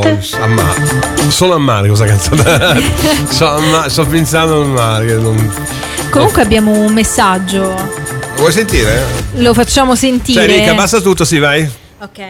a mare. Solo a mare questa canzone. Sto pensando al mare. Comunque abbiamo un messaggio. Vuoi sentire? Lo facciamo sentire. Cioè, Rick, abbassa tutto, sì, vai. Ok.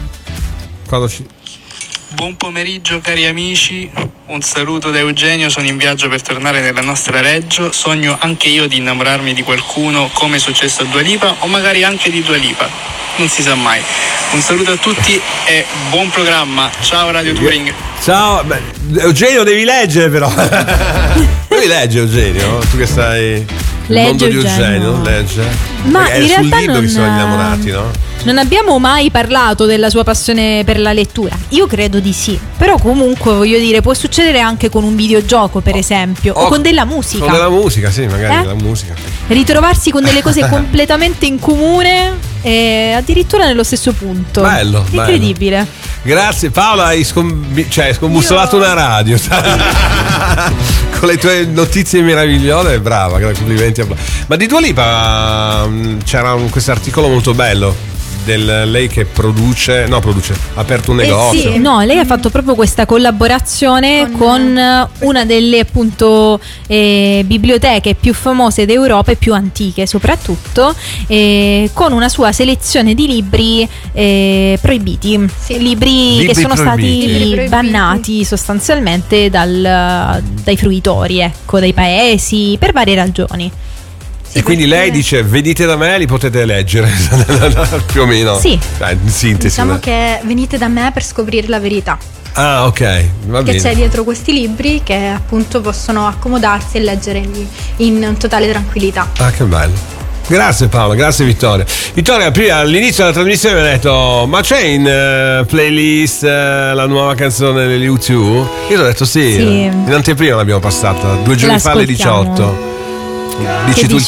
Buon pomeriggio cari amici, un saluto da Eugenio, sono in viaggio per tornare nella nostra Reggio, sogno anche io di innamorarmi di qualcuno come è successo a Dua Lipa o magari anche di Dua Lipa, non si sa mai. Un saluto a tutti e buon programma, ciao Radio Touring. Ciao, Eugenio devi leggere però. Devi leggere Eugenio, tu che stai nel mondo di Eugenio, legge. Ma è in sul realtà libro che sono innamorati, no? Non abbiamo mai parlato della sua passione per la lettura. Io credo di sì. Però comunque voglio dire, può succedere anche con un videogioco, per esempio, o con della musica. Con della musica, sì, magari la musica. Ritrovarsi con delle cose completamente in comune e addirittura nello stesso punto. Bello, incredibile. Bello. Grazie Paola, hai scombussolato una radio. Con le tue notizie meravigliose, brava, complimenti. Ma di Dua Lipa c'era questo articolo molto bello. Lei che ha aperto un negozio. Sì, no, lei ha fatto proprio questa collaborazione con una delle appunto biblioteche più famose d'Europa e più antiche soprattutto, con una sua selezione di libri proibiti, libri che sono proibiti. stati bannati sostanzialmente dai fruitori, ecco, dai paesi, per varie ragioni. E quindi lei dice: venite da me, li potete leggere. Più o meno. Sì. In sintesi. Diciamo che venite da me per scoprire la verità. Ah, ok. Va bene. Che c'è dietro questi libri che appunto possono accomodarsi e leggere in totale tranquillità. Ah, che bello. Grazie Paolo, grazie Vittoria. Vittoria, prima all'inizio della trasmissione mi ha detto: ma c'è in playlist la nuova canzone degli U2? Io ti ho detto sì. In anteprima l'abbiamo passata 2 giorni fa alle 18. Dici tu il